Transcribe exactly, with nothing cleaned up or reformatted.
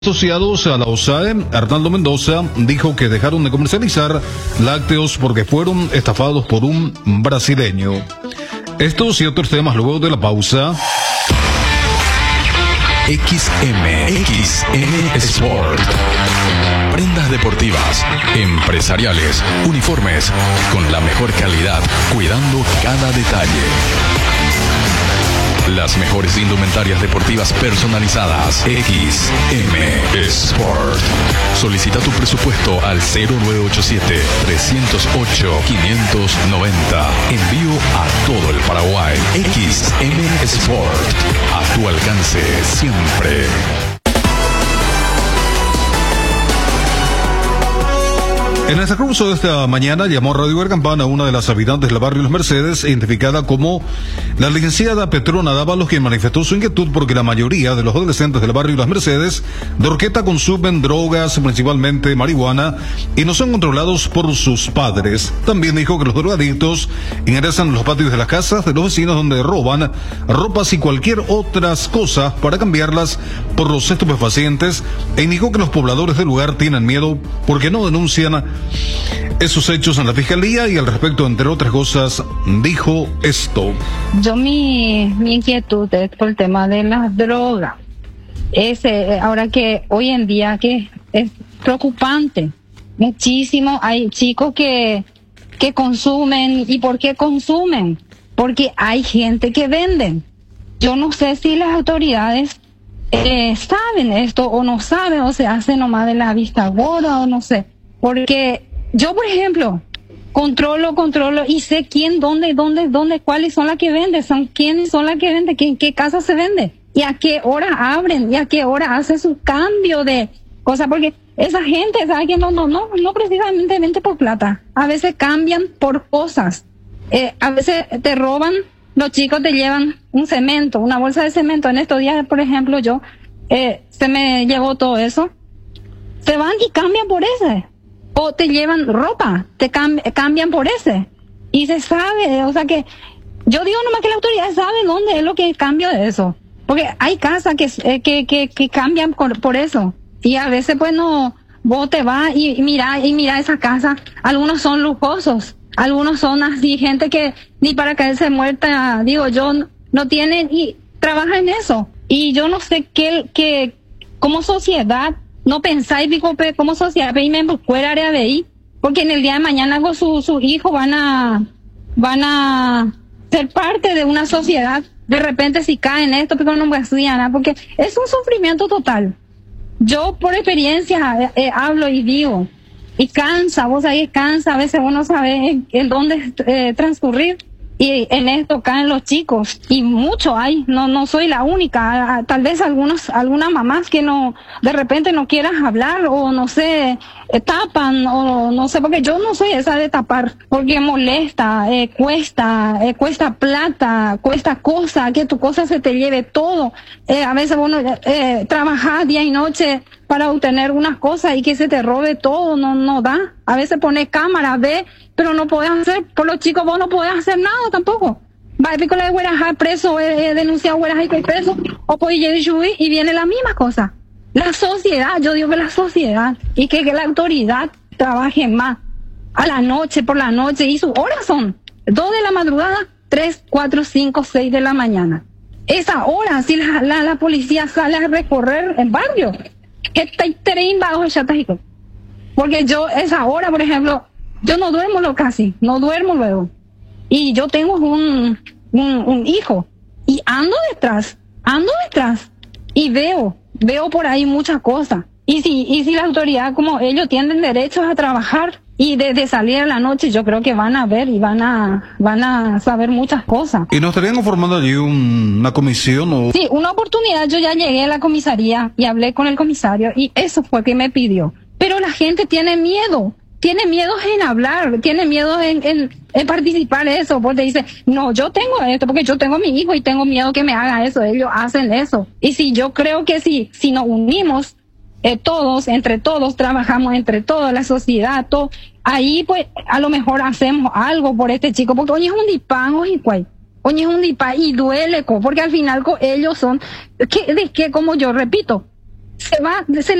Asociados a la O S A E, Arnaldo Mendoza, dijo que dejaron de comercializar lácteos porque fueron estafados por un brasileño. Estos y otros temas luego de la pausa. X M, X M Sport. Prendas deportivas, empresariales, uniformes, con la mejor calidad, cuidando cada detalle. Las mejores indumentarias deportivas personalizadas. X M Sport. Solicita tu presupuesto al cero nueve ocho siete, tres cero ocho, cinco nueve cero. Envío a todo el Paraguay. X M Sport. A tu alcance siempre. En el transcurso de esta mañana llamó Radio Bergampana a una de las habitantes del barrio Las Mercedes, identificada como la licenciada Petrona Dávalos, quien manifestó su inquietud porque la mayoría de los adolescentes del barrio Las Mercedes de Horqueta consumen drogas, principalmente marihuana, y no son controlados por sus padres. También dijo que los drogadictos ingresan en los patios de las casas de los vecinos, donde roban ropas y cualquier otras cosas para cambiarlas por los estupefacientes, e indicó que los pobladores del lugar tienen miedo porque no denuncian esos hechos en la fiscalía. Y al respecto, entre otras cosas, dijo esto. Yo mi, mi inquietud es por el tema de las drogas. Es, eh, ahora que hoy en día que es preocupante. Muchísimo. Hay chicos que, que consumen. ¿Y por qué consumen? Porque hay gente que venden. Yo no sé si las autoridades eh, saben esto o no saben, o se hacen nomás de la vista gorda o no sé. Porque yo, por ejemplo, controlo, controlo y sé quién, dónde, dónde, dónde, cuáles son las que venden, son quiénes son las que venden, en qué casa se vende, y a qué hora abren, y a qué hora hace su cambio de cosas, porque esa gente, ¿sabe? Que no, no, no, no precisamente vende por plata, a veces cambian por cosas, eh, a veces te roban, los chicos te llevan un cemento, una bolsa de cemento. En estos días, por ejemplo, yo, eh, se me llevó todo eso, se van y cambian por ese. O te llevan ropa, te cam- cambian por ese. Y se sabe, o sea que, yo digo nomás que la autoridad sabe dónde es lo que cambio de eso. Porque hay casas que, eh, que, que, que cambian por, por eso. Y a veces pues no, vos te vas y, y mira, y mira esa casa. Algunos son lujosos, algunos son así, gente que ni para caerse muerta, digo yo, no, no tienen y trabaja en eso. Y yo no sé qué, qué, como sociedad, no pensáis, digo, como sociedad, y me fuera área de ahí, porque en el día de mañana con sus su hijos van a, van a ser parte de una sociedad. De repente si caen esto, pero no voy a estudiar nada, porque es un sufrimiento total. Yo por experiencia eh, eh, hablo y digo, y cansa, vos ahí cansa, a veces uno sabe en, en dónde eh, transcurrir. Y en esto caen los chicos, y mucho hay, no no soy la única, tal vez algunos, algunas mamás que no, de repente no quieran hablar, o no sé, eh, tapan, o no sé, porque yo no soy esa de tapar, porque molesta, eh, cuesta, eh, cuesta plata, cuesta cosa, que tu cosa se te lleve todo, eh, a veces uno eh, trabaja día y noche para obtener unas cosas y que se te robe todo, no, no da. A veces pone cámara, ve, pero no podés hacer, por los chicos vos no podés hacer nada tampoco. Va a pico la de Huerajá preso, eh, denunciado Huerajá y que preso, o pues y viene la misma cosa. La sociedad, yo digo que la sociedad, y que, que la autoridad trabaje más. A la noche, por la noche, y sus horas son dos de la madrugada, tres, cuatro, cinco, seis de la mañana. Esa hora, si la, la, la policía sale a recorrer el barrio, que está bajo el chatajico. Porque yo, esa hora, por ejemplo, yo no duermo lo casi, no duermo luego. Y yo tengo un, un, un hijo, y ando detrás, ando detrás, y veo, veo por ahí muchas cosas. Y si, y si la autoridad, como ellos tienen derechos a trabajar, y de, de salir a la noche, yo creo que van a ver y van a, van a saber muchas cosas. ¿Y nos estarían formando allí un, una comisión o...? Sí, una oportunidad, yo ya llegué a la comisaría y hablé con el comisario, y eso fue que me pidió. Pero la gente tiene miedo, tiene miedo en hablar, tiene miedo en, en, en participar en eso, porque dice, no, yo tengo esto, porque yo tengo a mi hijo y tengo miedo que me haga eso, ellos hacen eso. Y si yo creo que si, si nos unimos, eh, todos, entre todos, trabajamos entre todos, la sociedad, todo, ahí pues a lo mejor hacemos algo por este chico, porque hoy es un dipan, hoy cuál. Oye, es un dipa y duele, porque al final ellos son, que, de que como yo repito, se va, se